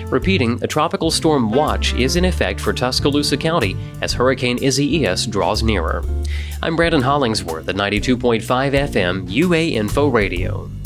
Repeating, a tropical storm watch is in effect for Tuscaloosa County as Hurricane Isaias draws nearer. I'm Brandon Hollingsworth at 92.5 FM UA Info Radio.